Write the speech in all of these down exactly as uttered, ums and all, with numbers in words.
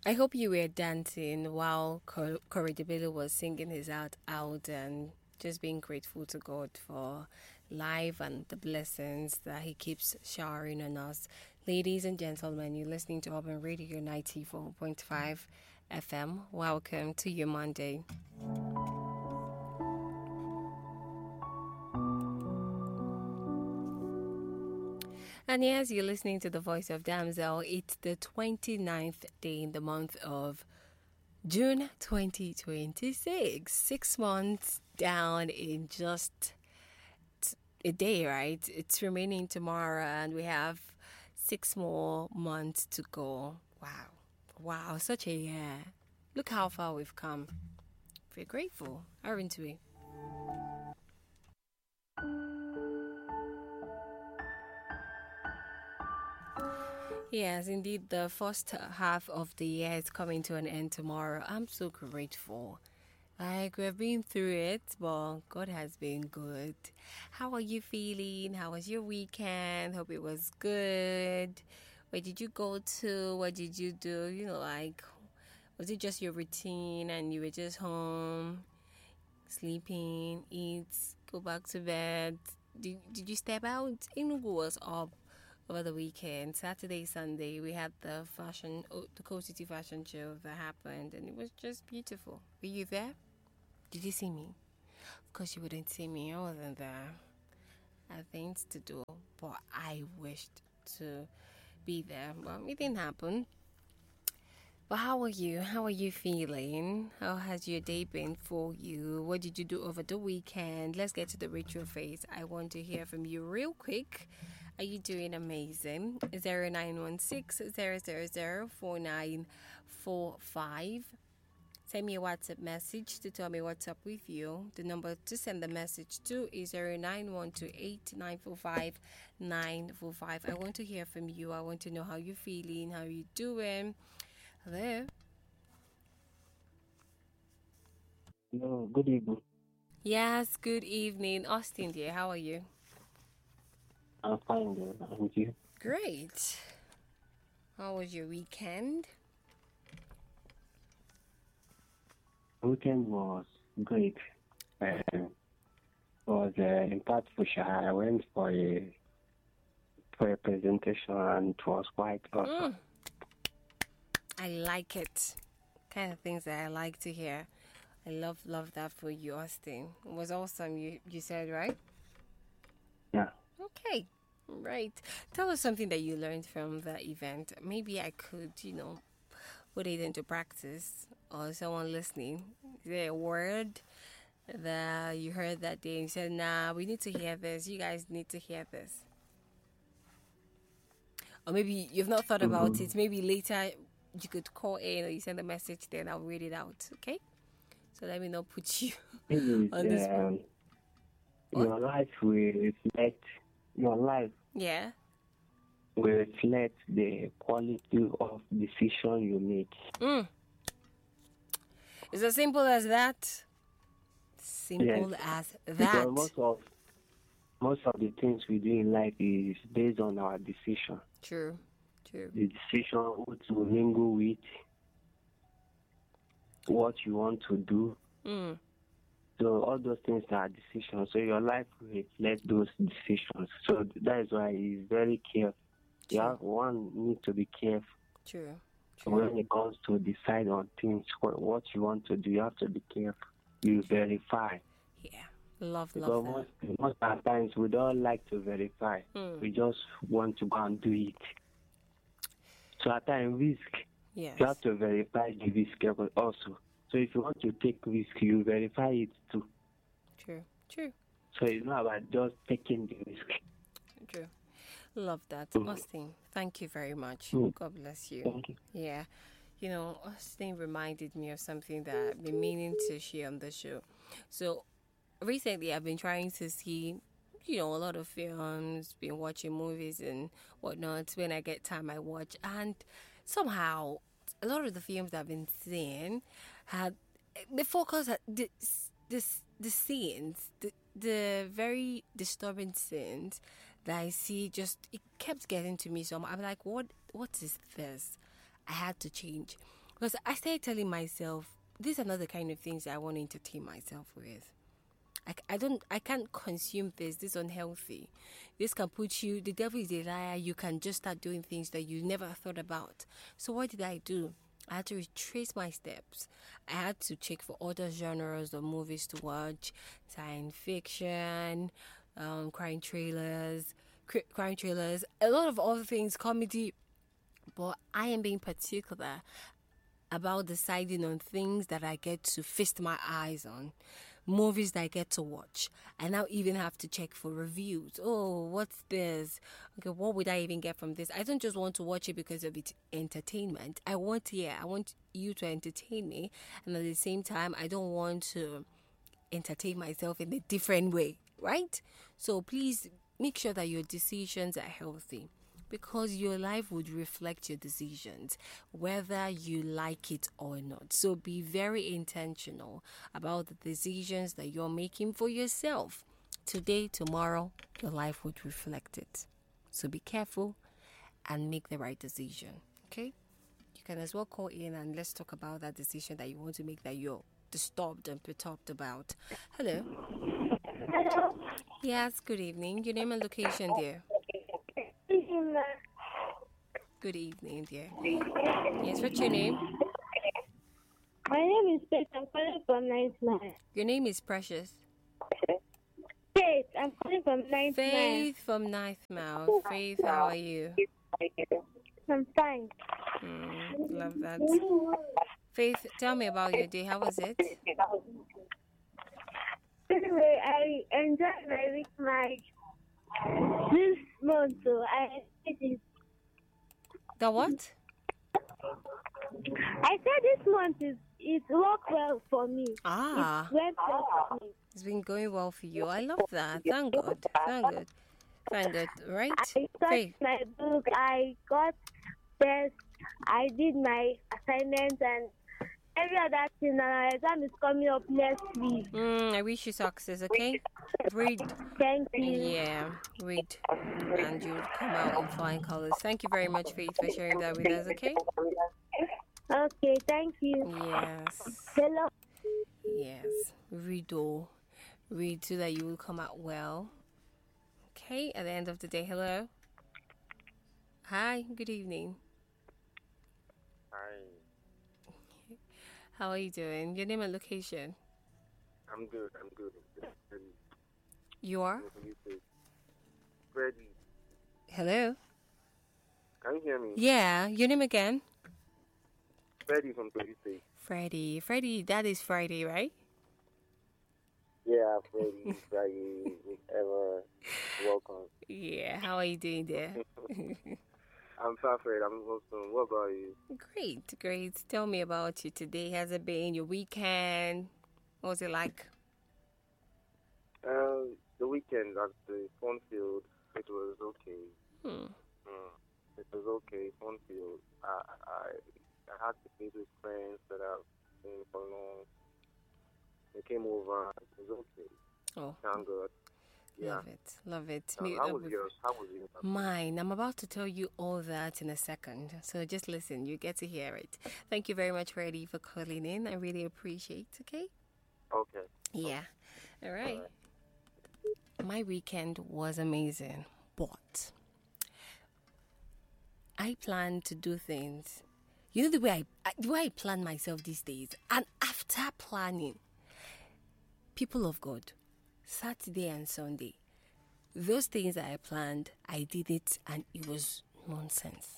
I hope you were dancing while Cor- Corridibilo was singing his heart out and just being grateful to God for life and the blessings that He keeps showering on us. Ladies and gentlemen, you're listening to Urban Radio ninety-four point five F M. Welcome to your Monday. And yes, you're listening to the voice of Damsel. It's the twenty-ninth day in the month of June twenty twenty-six. Six months down in just t- a day, right? It's remaining tomorrow, and we have six more months to go. Wow. Wow, such a year. Look how far we've come. We're grateful, aren't we? Yes, indeed, the first half of the year is coming to an end tomorrow. I'm so grateful. Like, we've been through it, but God has been good. How are you feeling? How was your weekend? Hope it was good. Where did you go to? What did you do? You know, like, was it just your routine and you were just home, sleeping, eat, go back to bed? Did, did you step out? Inugu was up over the weekend. Saturday, Sunday, we had the fashion, oh, the Coast City fashion show that happened, and it was just beautiful. Were you there? Did you see me? Of course, you wouldn't see me. I wasn't there. I had things to do, but I wished to be there. But it didn't happen. But how are you? How are you feeling? How has your day been for you? What did you do over the weekend? Let's get to the ritual phase. I want to hear from you real quick. Are you doing amazing? zero nine one six, zero zero zero, four nine four five. Send me a WhatsApp message to tell me what's up with you. The number to send the message to is zero nine one two eight nine four five nine four five. I want to hear from you. I want to know how you're feeling, how you're doing. Hello? No, good evening. Yes, good evening. Austin dear, how are you? I'm fine, then. And you? Great. How was your weekend? Weekend was great. Uh, it was uh, impactful. Sha. I went for a for a presentation and it was quite awesome. Mm, I like it. Kind of things that I like to hear. I love love that for you, Austin. It was awesome. You you said right? Yeah. Okay, right. Tell us something that you learned from the event. Maybe I could, you know, put it into practice. Or someone listening, is there a word that you heard that day and you said, "Nah, we need to hear this. You guys need to hear this." Or maybe you've not thought about Mm-hmm. it. Maybe later you could call in or you send a message, then I'll read it out. Okay? So let me not put you It on the is spot. um, What? your life will reflect your life Yeah. will reflect the quality of decision you make. Mm. It's as simple as that. Yes, Simple as because that. most of most of the things we do in life is based on our decision. True. True. The decision who to mingle with, what you want to do. Mm. So all those things are decisions. So your life will reflect those decisions. So that is why it's very careful. You True. have one need to be careful True. True. when it comes to decide on things. What, what you want to do, you have to be careful. You verify Yeah. Love, love because that. most most of the times we don't like to verify. Mm. We just want to go and do it. So at times risk, Yes. you have to verify the risk also. So if you want to take risk, you verify it too. True. True. So it's not about just taking the risk. True. Love that. Mm. Austin, thank you very much. Mm. God bless you. Thank you. Yeah. You know, Austin reminded me of something that I've been meaning to share on the show. So recently I've been trying to see, you know, a lot of films, been watching movies and whatnot. When I get time I watch, and somehow a lot of the films I've been seeing had the focus at this this the scenes, the the very disturbing scenes that I see, just it kept getting to me. So I'm, I'm like, what what is this? I had to change. Because I started telling myself, these are not the kind of things I want to entertain myself with. I, I don't I can't consume this. This is unhealthy. This can put you, the devil is a liar. You can just start doing things that you never thought about. So what did I do? I had to retrace my steps. I had to check for other genres of movies to watch, science fiction, um, crime trailers, cri- crime trailers, a lot of other things, comedy. But I am being particular about deciding on things that I get to feast my eyes on, movies that I get to watch. I now even have to check for reviews. Oh, what's this? Okay, what would I even get from this? I don't just want to watch it because of its entertainment. I want, yeah, I want you to entertain me, and at the same time, I don't want to entertain myself in a different way, right? So please make sure that your decisions are healthy, because your life would reflect your decisions, whether you like it or not. So be very intentional about the decisions that you're making for yourself. Today, tomorrow, your life would reflect it. So be careful and make the right decision, okay? You can as well call in and let's talk about that decision that you want to make that you're disturbed and perturbed about. Hello. Hello. Yes, good evening. Your name and location, dear. Good evening, dear. Yes, what's your name? My name is Faith. I'm calling from Ninth Mile. Your name is Precious. Faith. I'm calling from Ninth Mile. Faith from Ninth Mile. Faith, how are you? I'm fine. Mm, love that. Faith, tell me about your day. How was it? Anyway, I enjoyed my week, my this month, so I it is. The what? I said this month is it worked well for me. Ah, It went well for me. it's been going well for you. I love that. Thank God. Thank God. Thank God. Right? I Faith. touched my book. I got best. I did my assignments and every other thing. And my exam is coming up next week. Mm, I wish you success, okay? Read. Thank you. Yeah, read. And you'll come out in flying colors. Thank you very much, Faith, for sharing that with us, okay? Okay, thank you. Yes. Hello. Yes. Read, oh. Read so that you will come out well. Okay, at the end of the day, hello. Hi, good evening. Hi, How are you doing? Your name and location. I'm good. I'm good. Freddie. You are? Freddie, Hello? can you hear me? Yeah, your name again? Freddie from twenty-six. Freddie. Freddie, that is Friday, right? Yeah, Freddie, Friday, ever welcome. Yeah, how are you doing there? I'm fine, Fred. I'm awesome. What about you? Great, great. Tell me about you today. Has it been your weekend? What was it like? Um, the weekend at the fun field, it was okay. Hmm. Mm, it was okay. Fun field. I, I, I had to meet with friends that I've seen for long. They came over. It was okay. Oh, Thank God. Yeah. love it, love it. Um, Meet how up was with- yours? How was yours? Mine. I'm about to tell you all that in a second. So just listen. You get to hear it. Thank you very much, Freddie, for calling in. I really appreciate it, okay? Okay. Yeah. All right. My weekend was amazing, but I plan to do things. You know the way I, I the way I plan myself these days. And after planning, people of God, Saturday and Sunday, those things that I planned, I did it, and it was nonsense.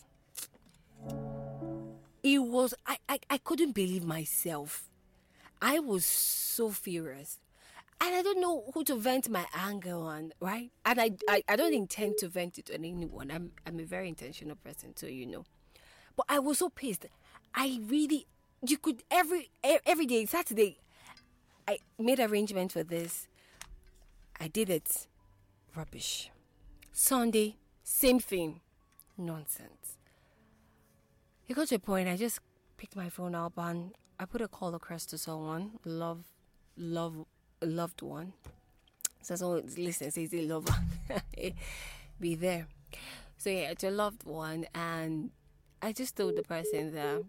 It was I, I, I couldn't believe myself. I was so furious. And I don't know who to vent my anger on, right? And I, I, I don't intend to vent it on anyone. I'm I'm a very intentional person, so you know. But I was so pissed. I really, you could, every e- every day, Saturday, I made arrangements for this. I did it. Rubbish. Sunday, same thing. Nonsense. It got to a point, I just picked my phone up and I put a call across to someone, love, love, a loved one. So someone listen, says a lover. Be there. So yeah, it's a loved one, and I just told the person that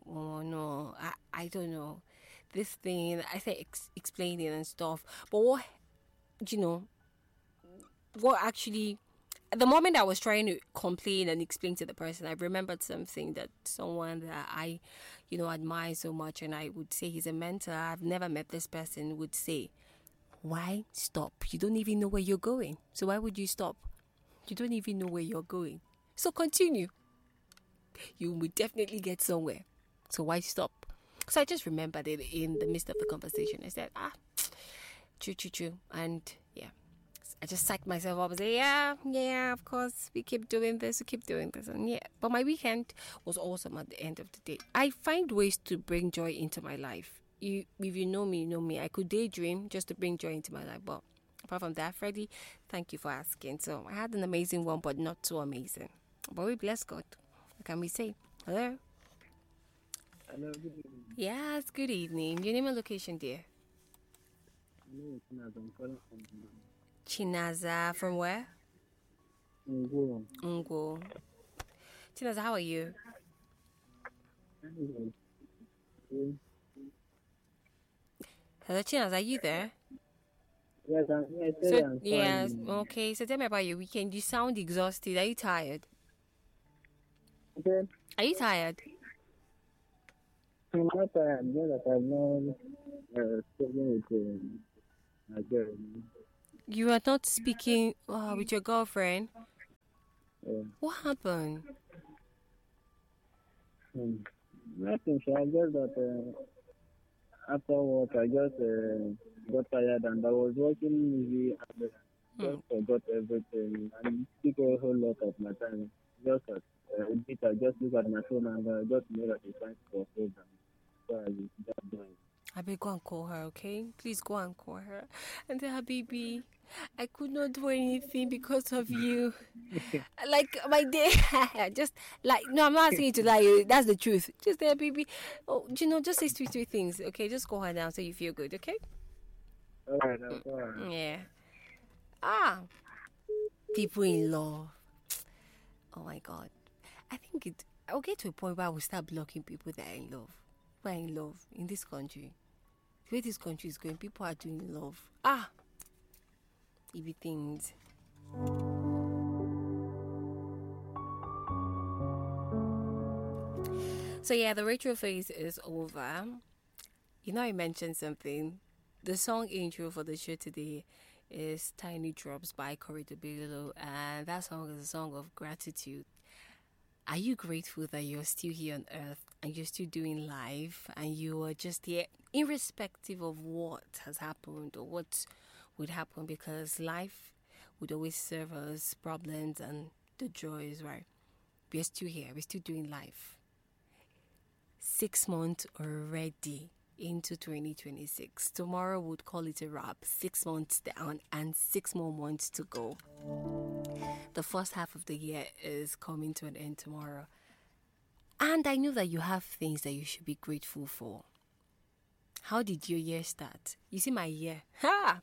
oh no, I, I don't know. This thing, I said ex- explaining and stuff. But what, you know, what actually, at the moment I was trying to complain and explain to the person, I remembered something that someone that I, you know, admire so much, and I would say he's a mentor. I've never met this person, would say, why stop? You don't even know where you're going. So why would you stop? You don't even know where you're going. So continue. You will definitely get somewhere. So why stop? So I just remembered it in the midst of the conversation. I said, ah, true, true, true. And yeah, I just psyched myself up and said, yeah, yeah, of course, we keep doing this, we keep doing this. And yeah, but my weekend was awesome at the end of the day. I find ways to bring joy into my life. You, if you know me, you know me. I could daydream just to bring joy into my life. But apart from that, Freddie, thank you for asking. So I had an amazing one, but not too amazing. But we bless God. What can we say? Hello? Hello, good evening. Yes, good evening. Your name and location, dear? My name is Chinaz. I'm calling from Chinaza. From where? Ngo. Ungo. Chinaza, how are you? Anyway, Hello, Chinaza, are you there? yes, I'm here. I said So, I'm yes, fine. okay. So tell me about your weekend. You sound exhausted. Are you tired? Okay. Are you tired? I'm not tired. Just that I'm not uh, speaking with um, my girl. You are not speaking uh, with your girlfriend. Uh, What happened? hmm. Nothing, sure. Just that uh, after work, I just uh, got tired and I was watching movie and uh, Hmm. just forgot everything and it took a whole lot of my time. Just at uh, a bit, I just look at my phone and uh, just know that it's time for program. So I just doing. I better go and call her, okay? Please go and call her. And tell her, baby, I could not do anything because of you. Like, my day, just, like, no, I'm not asking you to lie. That's the truth. Just there, baby. Oh, you know, just say sweet, sweet things, okay? Just call her now so you feel good, okay? All right, that's all right. Yeah. Ah, people in love. Oh, my God. I think it, I'll get to a point where I will start blocking people that are in love. Who are in love in this country. The way this country is going, people are doing love. Ah, it be things. So yeah, the retro phase is over. You know, I mentioned something. The song intro for the show today is Tiny Drops by Corey DeBillo, and that song is a song of gratitude. Are you grateful that you're still here on earth and you're still doing life and you are just here, irrespective of what has happened or what would happen, because life would always serve us problems and the joys, right? We're still here, we're still doing life. Six months already into twenty twenty-six. Tomorrow would call it a wrap. Six months down and six more months to go. The first half of the year is coming to an end tomorrow. And I know that you have things that you should be grateful for. How did your year start? You see my year. Ha!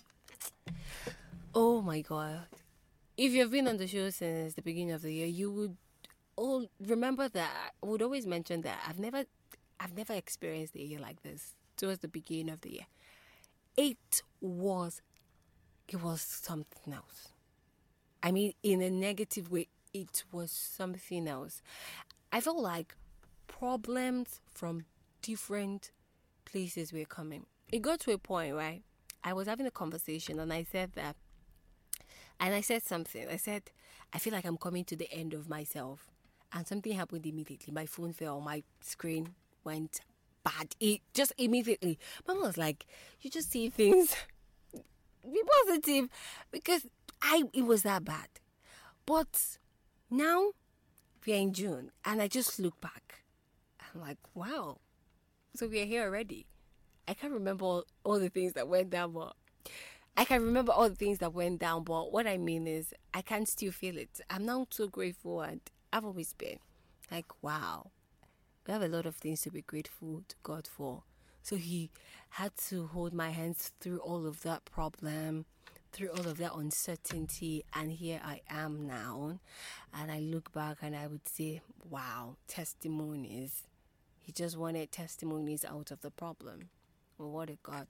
Oh my God. If you've been on the show since the beginning of the year, you would all remember that I would always mention that I've never I've never experienced a year like this towards the beginning of the year. It was it was something else. I mean, in a negative way, it was something else. I felt like problems from different places were coming. It got to a point, right? I was having a conversation and I said that, and I said something. I said, I feel like I'm coming to the end of myself. And something happened immediately. My phone fell, my screen went bad. It just immediately. Mama was like, you just see things. Be positive. Because I it was that bad. But now we are in June and I just look back. I'm like, wow. So we are here already. I can't remember all, all the things that went down, but I can remember all the things that went down, but what I mean is I can still feel it. I'm now so grateful, and I've always been like, wow, we have a lot of things to be grateful to God for. So he had to hold my hands through all of that problem, through all of that uncertainty, and here I am now. And I look back and I would say, wow, testimonies. He just wanted testimonies out of the problem. Well, what a God.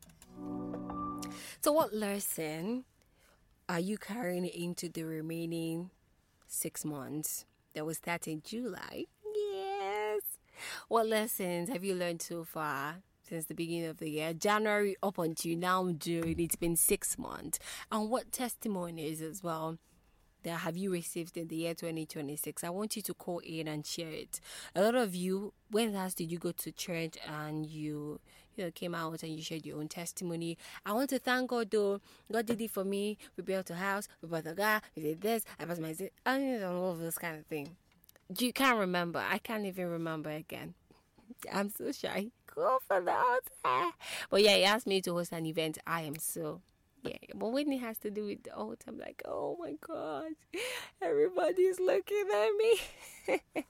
So what lesson are you carrying into the remaining six months that will start in July? Yes. What lessons have you learned so far since the beginning of the year? January up until now, June, it's been six months. And what testimonies as well that have you received in the year twenty twenty-six? I want you to call in and share it. A lot of you, when last did you go to church and you, you know, came out and you shared your own testimony? I want to thank God though. God did it for me. We built a house. We bought a car. We did this. I passed my zit. I mean, all of this kind of thing. You can't remember. I can't even remember again. I'm so shy. Go for the altar. But yeah, he asked me to host an event. I am so, yeah. But when it has to do with the altar, I'm like, oh my God, everybody's looking at me.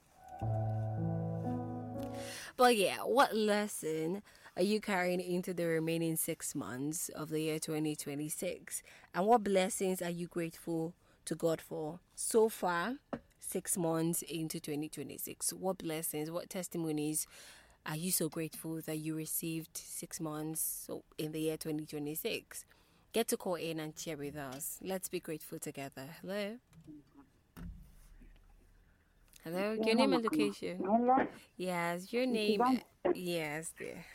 But yeah, what lesson are you carrying into the remaining six months of the year twenty twenty-six? And what blessings are you grateful to God for so far? Six months into twenty twenty-six. What blessings, what testimonies are you so grateful that you received six months so in the year twenty twenty-six? Get to call in and share with us. Let's be grateful together. Hello? Hello? Your name and location? Hello. Yes, your name. Yes, dear.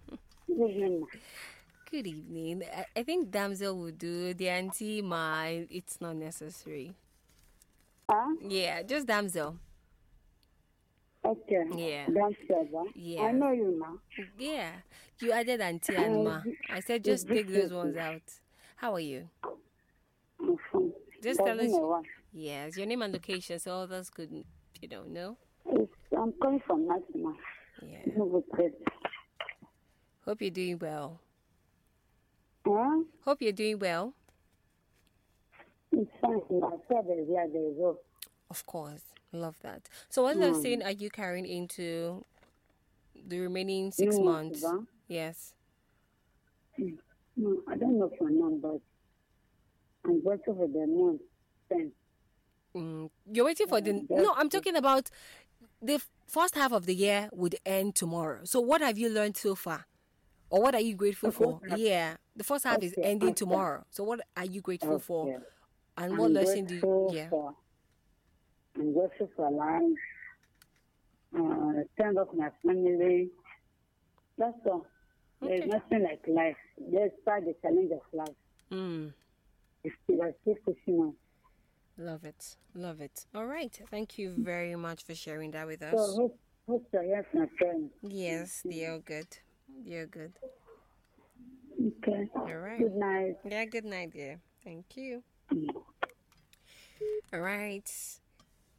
Good evening. I, I think Damsel will do. The auntie, my, it's not necessary. Huh? Yeah, just Damsel. Okay. Yeah. That's Trevor. Yeah. I know you now. Yeah. You added auntie and ma. I said just take those ones out. How are you? I'm fine. Just Doesn't tell us. know what. Yes, your name and location so others could, you know, know. It's, I'm coming from Natima. Yeah. No good. Hope you're doing well. Huh? Hope you're doing well. It's fine. I said there's yeah, there's hope. Of course. Love that. So what Mm. lesson are you carrying into the remaining six No, months? Siva. Yes. No, I don't know for now, but I'm grateful for the month spent. Mm, you're waiting for the... No, I'm talking about the first half of the year would end tomorrow. So what have you learned so far? Or what are you grateful for? Yeah. The first half is Okay, ending okay. tomorrow. So what are you grateful for? Okay. And what I'm lesson do you... grateful Yeah. for, I'm grateful for life. Uh, stand up my family. That's all. There's Okay. nothing like life. Despite the challenge of life, Mm, it's still, I still pushing on. love it. Love it. All right. Thank you very much for sharing that with us. So hope, hope to hear from my friends. Yes, you're good. You're good. Okay. All right. Good night. Yeah, good night, dear. Thank you. Mm. All right.